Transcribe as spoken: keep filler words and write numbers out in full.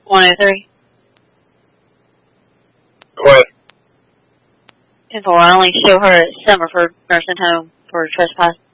one oh three. Go ahead. ten four, I only show her at Summerford Nursing Home for trespass.